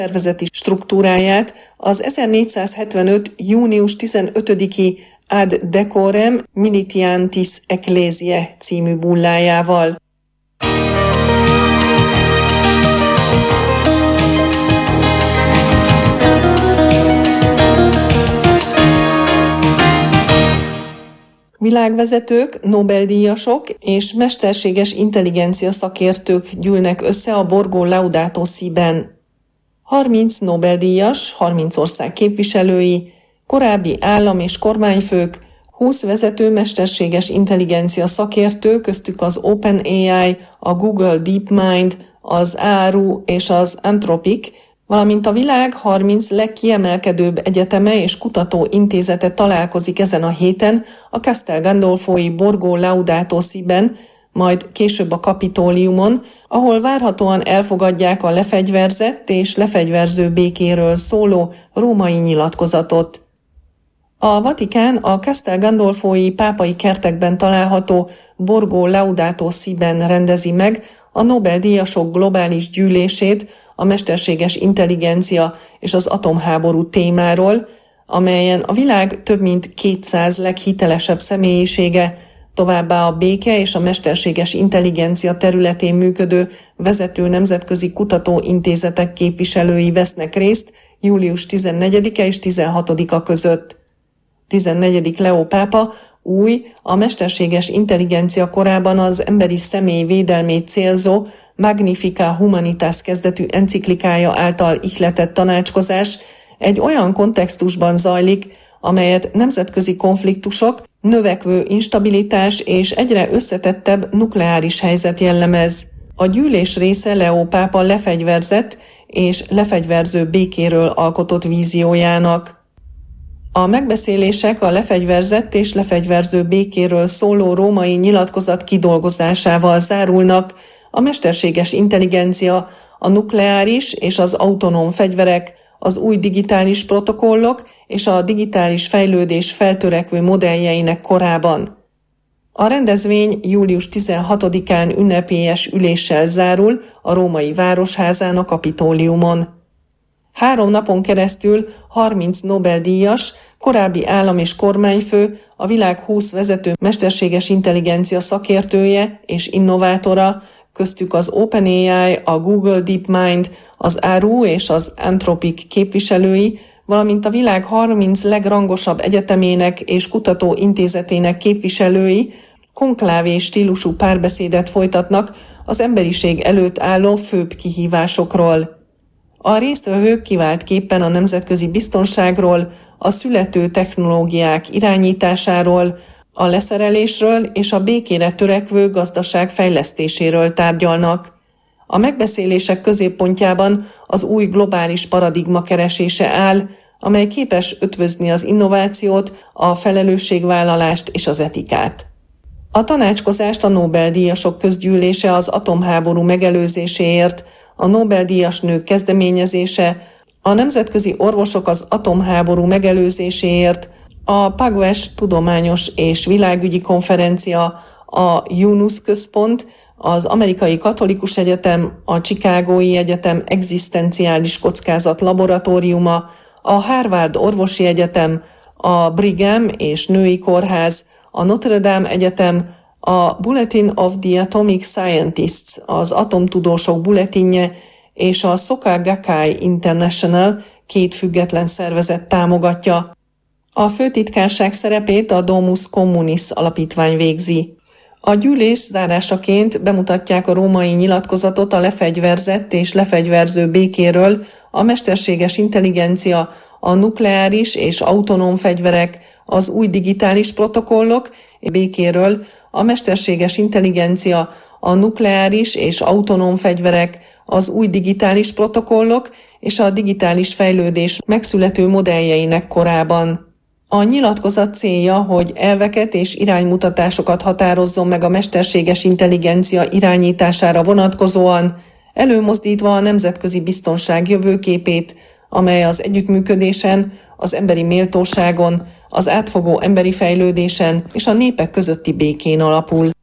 szervezeti struktúráját az 1475. június 15-i Ad Decorem Militiantis Ecclesiae című bullájával. Világvezetők, Nobel-díjasok és mesterséges intelligencia szakértők gyűlnek össze a Borgo Laudato Si-ben. 30 Nobel-díjas, 30 ország képviselői, korábbi állam- és kormányfők, 20 vezető mesterséges intelligencia szakértő, köztük az OpenAI, a Google DeepMind, az ARU és az Anthropic, valamint a világ 30 legkiemelkedőbb egyeteme és kutatóintézete találkozik ezen a héten a Castel Gandolfoi Borgo Laudato Si-ben, majd később a Kapitóliumon, ahol várhatóan elfogadják a lefegyverzett és lefegyverző békéről szóló római nyilatkozatot. A Vatikán a Castel Gandolfoi pápai kertekben található Borgo Laudato Si-ben rendezi meg a Nobel-díjasok globális gyűlését a mesterséges intelligencia és az atomháború témáról, amelyen a világ több mint 200 leghitelesebb személyisége, továbbá a béke és a mesterséges intelligencia területén működő vezető nemzetközi kutatóintézetek képviselői vesznek részt július 14-e és 16-a között. 14. Leó pápa új, a mesterséges intelligencia korában az emberi személy védelmét célzó Magnificat Humanitas kezdetű enciklikája által ihletett tanácskozás egy olyan kontextusban zajlik, amelyet nemzetközi konfliktusok, növekvő instabilitás és egyre összetettebb nukleáris helyzet jellemez. A gyűlés része Leó pápa lefegyverzett és lefegyverző békéről alkotott víziójának. A megbeszélések a lefegyverzett és lefegyverző békéről szóló római nyilatkozat kidolgozásával zárulnak, a mesterséges intelligencia, a nukleáris és az autonóm fegyverek, az új digitális protokollok és a digitális fejlődés feltörekvő modelljeinek korában. A rendezvény július 16-án ünnepélyes üléssel zárul a római városházán a Kapitóliumon. 3 napon keresztül 30 Nobel-díjas, korábbi állam- és kormányfő, a világ 20 vezető mesterséges intelligencia szakértője és innovátora, köztük az OpenAI, a Google DeepMind, az ARU és az Anthropic képviselői, valamint a világ 30 legrangosabb egyetemének és kutatóintézetének képviselői konklávé stílusú párbeszédet folytatnak az emberiség előtt álló főbb kihívásokról. A résztvevők kiváltképpen a nemzetközi biztonságról, a születő technológiák irányításáról, a leszerelésről és a békére törekvő gazdaság fejlesztéséről tárgyalnak. A megbeszélések középpontjában az új globális paradigma keresése áll, amely képes ötvözni az innovációt, a felelősségvállalást és az etikát. A tanácskozást a Nobel-díjasok közgyűlése az atomháború megelőzéséért, a Nobel-díjas nők kezdeményezése, a nemzetközi orvosok az atomháború megelőzéséért, a PAGWES tudományos és világügyi konferencia, a Yunus központ, az Amerikai Katolikus Egyetem, a Chicagói Egyetem egzisztenciális kockázat laboratóriuma, a Harvard Orvosi Egyetem, a Brigham és Női Kórház, a Notre Dame Egyetem, a Bulletin of the Atomic Scientists, az atomtudósok bulletinje és a Soka Gakkai International 2 független szervezet támogatja. A főtitkárság szerepét a Domus Communis alapítvány végzi. A gyűlés zárásaként bemutatják a római nyilatkozatot a lefegyverzett és lefegyverző békéről, a mesterséges intelligencia, a nukleáris és autonóm fegyverek, az új digitális protokollok békéről, a mesterséges intelligencia, a nukleáris és autonóm fegyverek, az új digitális protokollok és a digitális fejlődés megszülető modelljeinek korában. A nyilatkozat célja, hogy elveket és iránymutatásokat határozzon meg a mesterséges intelligencia irányítására vonatkozóan, előmozdítva a nemzetközi biztonság jövőképét, amely az együttműködésen, az emberi méltóságon, az átfogó emberi fejlődésen és a népek közötti békén alapul.